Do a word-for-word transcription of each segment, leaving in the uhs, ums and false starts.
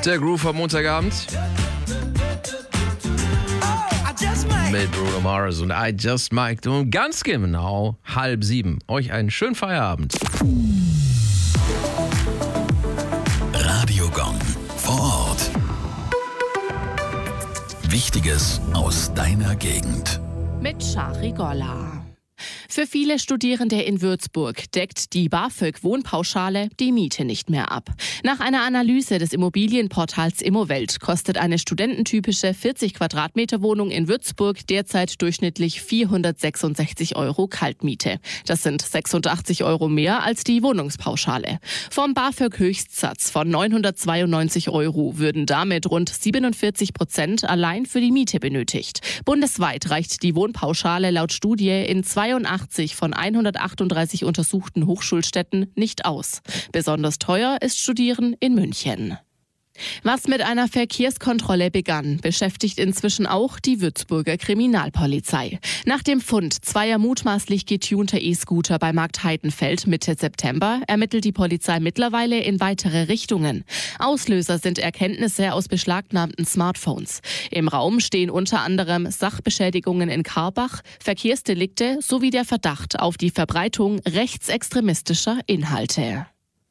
Der Groove am Montagabend mit Bruno Mars und I Just Mike. Und ganz genau halb sieben. Euch einen schönen Feierabend. Radio Gong vor Ort. Wichtiges aus deiner Gegend. Mit Shari Golla. Für viele Studierende in Würzburg deckt die BAföG-Wohnpauschale die Miete nicht mehr ab. Nach einer Analyse des Immobilienportals Immowelt kostet eine studententypische vierzig Quadratmeter Wohnung in Würzburg derzeit durchschnittlich vierhundertsechsundsechzig Euro Kaltmiete. Das sind sechsundachtzig Euro mehr als die Wohnungspauschale. Vom BAföG-Höchstsatz von neunhundertzweiundneunzig Euro würden damit rund siebenundvierzig Prozent allein für die Miete benötigt. Bundesweit reicht die Wohnpauschale laut Studie in zweiundachtzig von hundertachtunddreißig untersuchten Hochschulstädten nicht aus. Besonders teuer ist Studieren in München. Was mit einer Verkehrskontrolle begann, beschäftigt inzwischen auch die Würzburger Kriminalpolizei. Nach dem Fund zweier mutmaßlich getunter E-Scooter bei Markt Heidenfeld Mitte September ermittelt die Polizei mittlerweile in weitere Richtungen. Auslöser sind Erkenntnisse aus beschlagnahmten Smartphones. Im Raum stehen unter anderem Sachbeschädigungen in Karbach, Verkehrsdelikte sowie der Verdacht auf die Verbreitung rechtsextremistischer Inhalte.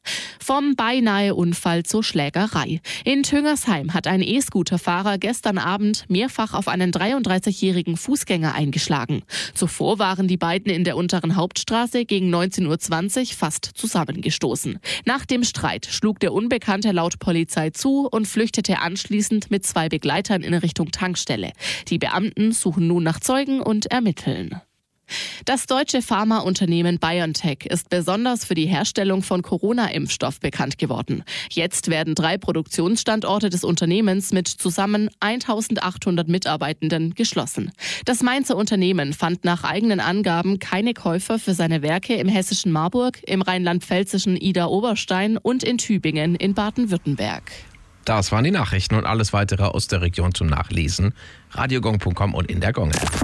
Vom Beinahe-Unfall zur Schlägerei. In Tüngersheim hat ein E-Scooter-Fahrer gestern Abend mehrfach auf einen dreiunddreißigjährigen Fußgänger eingeschlagen. Zuvor waren die beiden in der unteren Hauptstraße gegen neunzehn Uhr zwanzig fast zusammengestoßen. Nach dem Streit schlug der Unbekannte laut Polizei zu und flüchtete anschließend mit zwei Begleitern in Richtung Tankstelle. Die Beamten suchen nun nach Zeugen und ermitteln. Das deutsche Pharmaunternehmen BioNTech ist besonders für die Herstellung von Corona-Impfstoff bekannt geworden. Jetzt werden drei Produktionsstandorte des Unternehmens mit zusammen eintausendachthundert Mitarbeitenden geschlossen. Das Mainzer Unternehmen fand nach eigenen Angaben keine Käufer für seine Werke im hessischen Marburg, im rheinland-pfälzischen Idar-Oberstein und in Tübingen in Baden-Württemberg. Das waren die Nachrichten und alles weitere aus der Region zum Nachlesen. radiogong punkt com und in der Gong-App.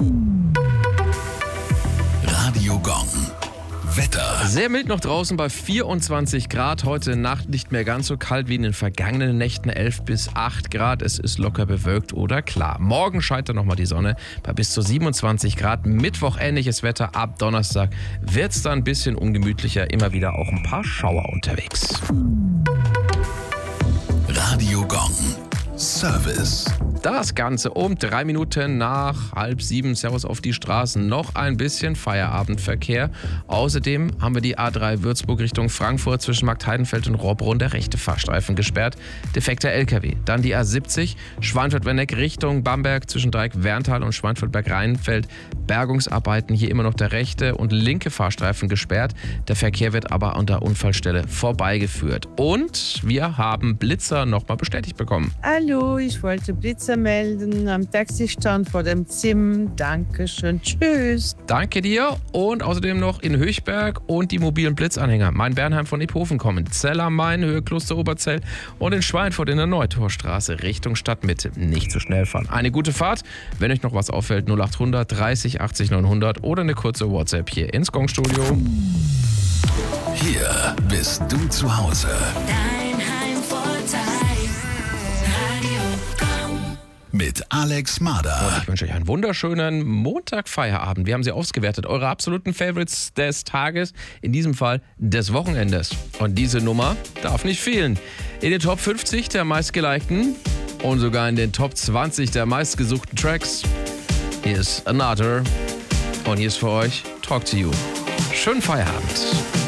Radio Gong. Wetter. Sehr mild noch draußen bei vierundzwanzig Grad. Heute Nacht nicht mehr ganz so kalt wie in den vergangenen Nächten, elf bis acht Grad. Es ist locker bewölkt oder klar. Morgen scheint dann nochmal die Sonne bei bis zu siebenundzwanzig Grad. Mittwoch ähnliches Wetter. Ab Donnerstag wird es dann ein bisschen ungemütlicher. Immer wieder auch ein paar Schauer unterwegs. Radio Gong. Service. Das Ganze um drei Minuten nach halb sieben. Servus auf die Straßen. Noch ein bisschen Feierabendverkehr. Außerdem haben wir die A drei Würzburg Richtung Frankfurt zwischen Markt Heidenfeld und Rohrbrunn der rechte Fahrstreifen gesperrt. Defekter L K W. Dann die A siebzig Schweinfurt-Werneck Richtung Bamberg zwischen Dreieck-Werntal und Schweinfurt-Berg-Rheinfeld. Bergungsarbeiten, hier immer noch der rechte und linke Fahrstreifen gesperrt. Der Verkehr wird aber an der Unfallstelle vorbeigeführt. Und wir haben Blitzer nochmal bestätigt bekommen. Hallo, ich wollte Blitzer melden am Taxistand vor dem Zim. Dankeschön, tschüss. Danke dir und außerdem noch in Höchberg und die mobilen Blitzanhänger. Main-Bernheim von Iphofen kommen, Zell am Main, Höhe Kloster Oberzell und in Schweinfurt in der Neutorstraße Richtung Stadtmitte. Nicht zu schnell fahren. Eine gute Fahrt. Wenn euch noch was auffällt, null achthundert dreißig achtzig neunhundert oder eine kurze WhatsApp hier ins Gong-Studio. Hier bist du zu Hause. Dein Heimvorteil. Radio Gong. Mit Alex Mader. Ich wünsche euch einen wunderschönen Montag-Feierabend. Wir haben sie ausgewertet. Eure absoluten Favorites des Tages, in diesem Fall des Wochenendes. Und diese Nummer darf nicht fehlen. In den Top fünfzig der meistgelikten und sogar in den Top zwanzig der meistgesuchten Tracks. Hier ist Another und hier ist für euch Talk to You. Schönen Feierabend.